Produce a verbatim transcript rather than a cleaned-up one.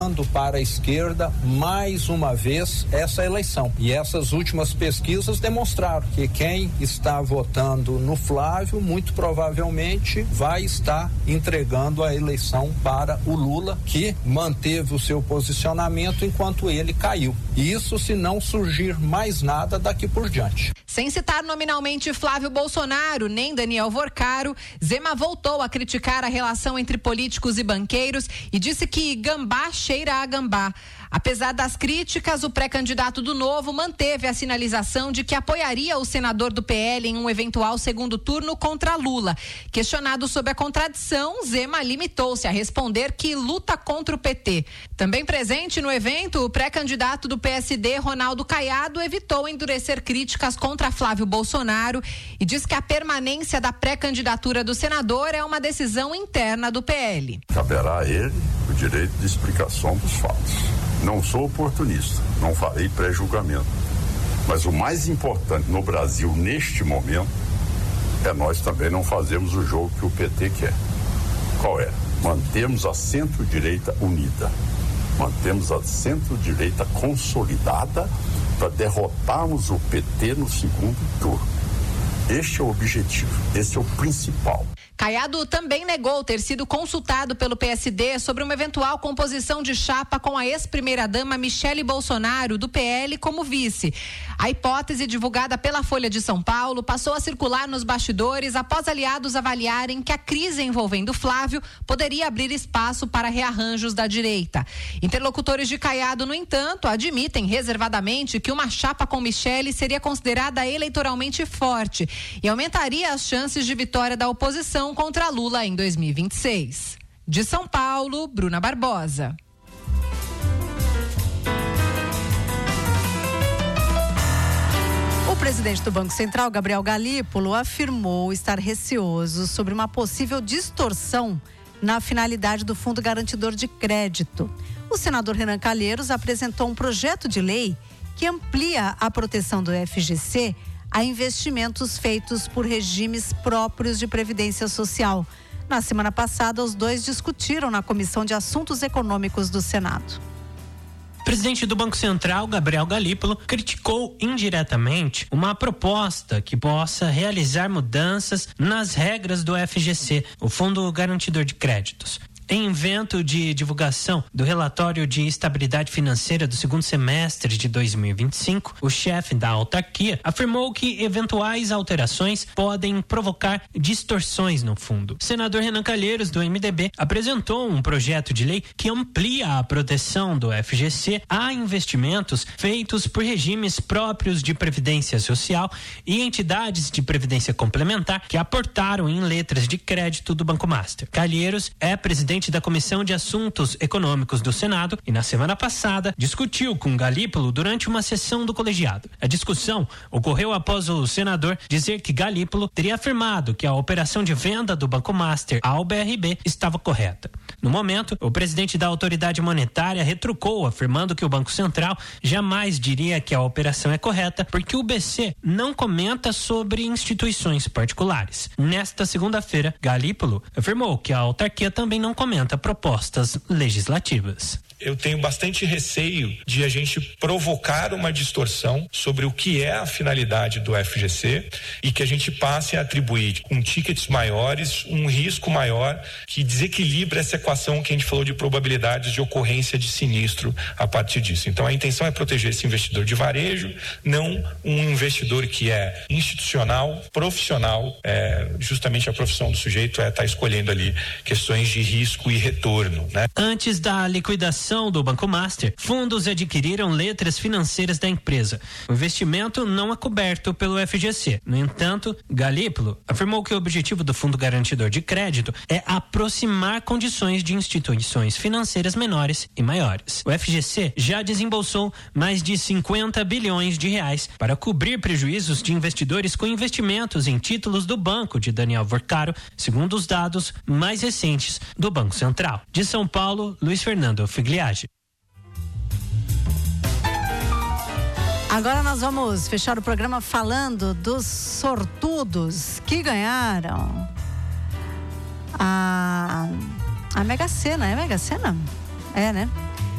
para a esquerda mais uma vez essa eleição. E essas últimas pesquisas demonstraram que quem está votando no Flávio muito provavelmente vai estar entregando a eleição para o Lula, que manteve o seu posicionamento enquanto ele caiu. Isso se não surgir mais nada daqui por diante. Sem citar nominalmente Flávio Bolsonaro nem Daniel Vorcaro, Zema voltou a criticar a relação entre políticos e banqueiros e disse que gambá cheira a gambá. Apesar das críticas, o pré-candidato do Novo manteve a sinalização de que apoiaria o senador do P L em um eventual segundo turno contra Lula. Questionado sobre a contradição, Zema limitou-se a responder que luta contra o P T. Também presente no evento, o pré-candidato do P S D, Ronaldo Caiado, evitou endurecer críticas contra Flávio Bolsonaro e diz que a permanência da pré-candidatura do senador é uma decisão interna do P L. Caberá a ele o direito de explicação dos fatos. Não sou oportunista, não farei pré-julgamento. Mas o mais importante no Brasil neste momento é nós também não fazermos o jogo que o P T quer. Qual é? Mantemos a centro-direita unida. Mantemos a centro-direita consolidada para derrotarmos o P T no segundo turno. Este é o objetivo, esse é o principal. Caiado também negou ter sido consultado pelo P S D sobre uma eventual composição de chapa com a ex-primeira-dama Michele Bolsonaro, do P L, como vice. A hipótese, divulgada pela Folha de São Paulo, passou a circular nos bastidores após aliados avaliarem que a crise envolvendo Flávio poderia abrir espaço para rearranjos da direita. Interlocutores de Caiado, no entanto, admitem reservadamente que uma chapa com Michele seria considerada eleitoralmente forte e aumentaria as chances de vitória da oposição contra Lula em dois mil e vinte e seis. De São Paulo, Bruna Barbosa. O presidente do Banco Central, Gabriel Galípolo, afirmou estar receoso sobre uma possível distorção na finalidade do Fundo Garantidor de Crédito. O senador Renan Calheiros apresentou um projeto de lei que amplia a proteção do F G C a investimentos feitos por regimes próprios de previdência social. Na semana passada, os dois discutiram na Comissão de Assuntos Econômicos do Senado. O presidente do Banco Central, Gabriel Galípolo, criticou indiretamente uma proposta que possa realizar mudanças nas regras do F G C, o Fundo Garantidor de Créditos. Em evento de divulgação do relatório de estabilidade financeira do segundo semestre de dois mil e vinte e cinco, o chefe da autarquia afirmou que eventuais alterações podem provocar distorções no fundo. O senador Renan Calheiros, do M D B, apresentou um projeto de lei que amplia a proteção do F G C a investimentos feitos por regimes próprios de previdência social e entidades de previdência complementar que aportaram em letras de crédito do Banco Master. Calheiros é presidente da Comissão de Assuntos Econômicos do Senado e na semana passada discutiu com Galípolo durante uma sessão do colegiado. A discussão ocorreu após o senador dizer que Galípolo teria afirmado que a operação de venda do Banco Master ao B R B estava correta. No momento, o presidente da autoridade monetária retrucou, afirmando que o Banco Central jamais diria que a operação é correta porque o B C não comenta sobre instituições particulares. Nesta segunda-feira, Galípolo afirmou que a autarquia também não comenta propostas legislativas. Eu tenho bastante receio de a gente provocar uma distorção sobre o que é a finalidade do F G C e que a gente passe a atribuir com tickets maiores um risco maior que desequilibra essa equação que a gente falou de probabilidades de ocorrência de sinistro a partir disso. Então a intenção é proteger esse investidor de varejo, não um investidor que é institucional, profissional, é, justamente a profissão do sujeito é estar tá escolhendo ali questões de risco e retorno, né? Antes da liquidação do Banco Master, fundos adquiriram letras financeiras da empresa. O investimento não é coberto pelo F G C. No entanto, Galípolo afirmou que o objetivo do Fundo Garantidor de Crédito é aproximar condições de instituições financeiras menores e maiores. O F G C já desembolsou mais de cinquenta bilhões de reais para cobrir prejuízos de investidores com investimentos em títulos do banco de Daniel Vorcaro, segundo os dados mais recentes do Banco Central. De São Paulo, Luiz Fernando Figliati. Agora nós vamos fechar o programa falando dos sortudos que ganharam a, a Mega Sena. É Mega Sena? É, né?